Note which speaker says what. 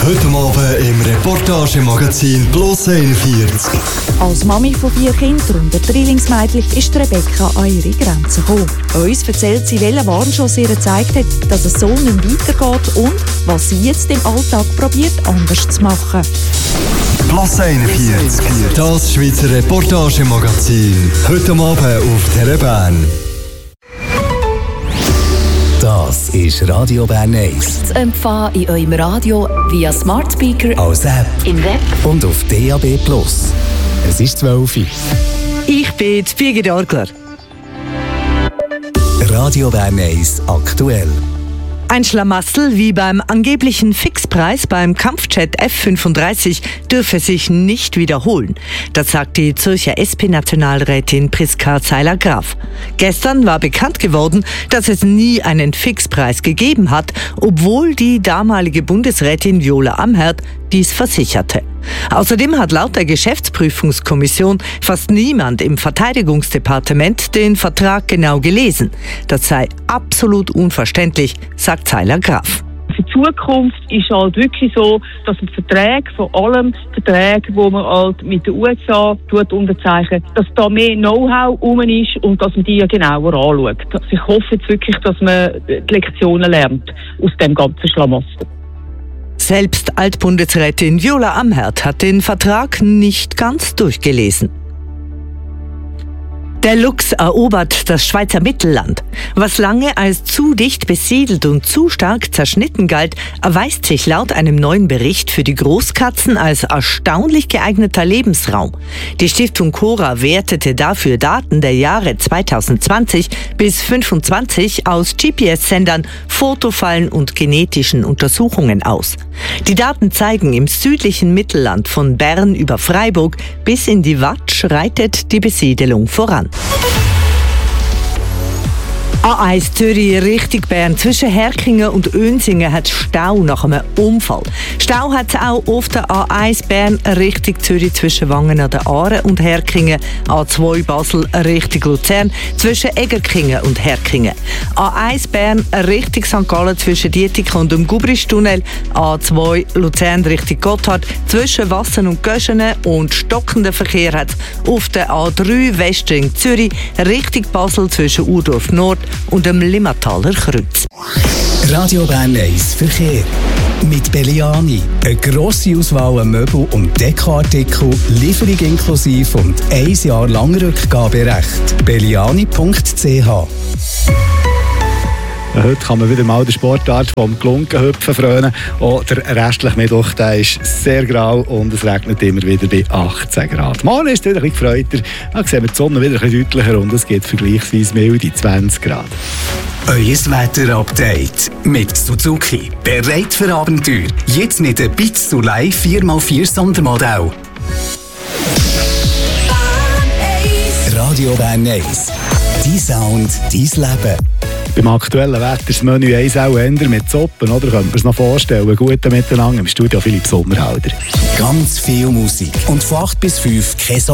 Speaker 1: Heute Abend im Reportagemagazin Plus 41.
Speaker 2: Als Mami von 4 Kindern und der Drillingsmädchen ist Rebecca an ihre Grenzen gekommen. Uns erzählt sie, welcher Warnschuss ihr gezeigt hat, dass es so nicht weitergeht und was sie jetzt im Alltag probiert, anders zu machen.
Speaker 1: Plus 41, das Schweizer Reportagemagazin. Heute Abend auf Telebahn.
Speaker 3: Das ist Radio Bern 1.
Speaker 4: Zu empfangen in eurem Radio via Smart Speaker,
Speaker 3: Als App
Speaker 4: im Web
Speaker 3: und auf DAB+. Es ist 12 Uhr.
Speaker 5: Ich bin Birgit Orgler.
Speaker 3: Radio Bern 1 aktuell.
Speaker 5: Ein Schlamassel wie beim angeblichen Fixpreis beim Kampfjet F-35 dürfe sich nicht wiederholen. Das sagt die Zürcher SP-Nationalrätin Priska Seiler-Graf. Gestern war bekannt geworden, dass es nie einen Fixpreis gegeben hat, obwohl die damalige Bundesrätin Viola Amherd dies versicherte. Außerdem hat laut der Geschäftsprüfungskommission fast niemand im Verteidigungsdepartement den Vertrag genau gelesen. Das sei absolut unverständlich, sagt Seiler-Graf.
Speaker 6: Für die Zukunft ist halt wirklich so, dass man Verträge, vor allem Verträge, die man halt mit den USA unterzeichnet, dass da mehr Know-how rum ist und dass man die genauer anschaut. Also ich hoffe jetzt wirklich, dass man die Lektionen lernt aus dem ganzen Schlamassel.
Speaker 5: Selbst Altbundesrätin Viola Amherd hat den Vertrag nicht ganz durchgelesen. Der Luchs erobert das Schweizer Mittelland. Was lange als zu dicht besiedelt und zu stark zerschnitten galt, erweist sich laut einem neuen Bericht für die Großkatzen als erstaunlich geeigneter Lebensraum. Die Stiftung Cora wertete dafür Daten der Jahre 2020 bis 2025 aus GPS-Sendern, Fotofallen und genetischen Untersuchungen aus. Die Daten zeigen, im südlichen Mittelland von Bern über Freiburg bis in die Watt schreitet die Besiedelung voran. A1 Zürich Richtung Bern. Zwischen Herkingen und Önsingen hat Stau nach einem Unfall. Stau hat es auch auf der A1 Bern Richtung Zürich zwischen Wangen an der Aare und Herkingen. A2 Basel Richtung Luzern zwischen Egerkingen und Herkingen. A1 Bern Richtung St. Gallen zwischen Dietike und dem Gubristunnel. A2 Luzern Richtung Gotthard zwischen Wassen und Göschenen. Und stockenden Verkehr hat es auf der A3 Westring Zürich Richtung Basel zwischen Urdorf Nord und dem Limmataler Kreuz.
Speaker 3: Radio Bern 1 Verkehr. Mit Belliani. Eine grosse Auswahl an Möbel- und Dekoartikel, Lieferung inklusive und 1 Jahr lang Rückgaberecht. belliani.ch.
Speaker 7: Heute kann man wieder mal der Sportart vom Glunkenhüpfen frönen. Auch der restliche Mittwoch der ist sehr grau und es regnet immer wieder bei 18 Grad. Morgen ist es wieder ein bisschen gefreuter. Dann sehen wir die Sonne wieder ein bisschen deutlicher und es geht vergleichsweise milde 20 Grad.
Speaker 3: Euer Wetter-Update mit Suzuki. Bereit für Abenteuer. Jetzt mit dem Bitz Soleil 4x4 Sondermodell. Radio Bern 1. Dein Sound, dein Leben.
Speaker 7: Beim aktuellen Wetter das Menü eins auch ändern mit Suppen, oder? Könnte man es noch vorstellen. Guten Miteinander im Studio Philipp Sommerhalder.
Speaker 3: Ganz viel Musik. Und von 8 bis 5 kein